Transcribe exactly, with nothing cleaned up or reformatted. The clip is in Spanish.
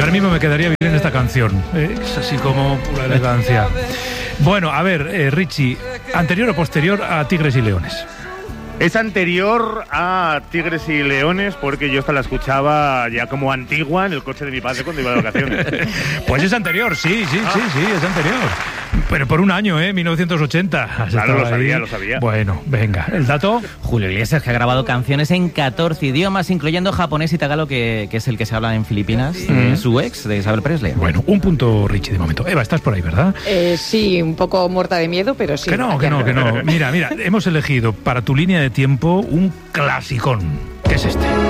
Ahora mismo me quedaría bien en esta canción. ¿eh? Es así como pura elegancia. Bueno, a ver, eh, Richie, ¿anterior o posterior a Tigres y Leones? Es anterior a Tigres y Leones, porque yo esta la escuchaba ya como antigua en el coche de mi padre cuando iba de vacaciones. Pues es anterior, sí, sí, ah. sí, sí, es anterior. Pero por un año, ¿eh? mil novecientos ochenta. Claro, lo sabía, lo sabía. Bueno, venga, ¿el dato? Julio Iglesias, que ha grabado canciones en catorce idiomas, incluyendo japonés y tagalo, que, que es el que se habla en Filipinas, mm. de su ex, de Isabel Presley. Bueno, un punto, Richie, de momento. Eva, estás por ahí, ¿verdad? Eh, sí, un poco muerta de miedo, pero sí. Que no, que no, que no. Mira, mira, hemos elegido para tu línea de tiempo un clasicón. ¿Qué es este?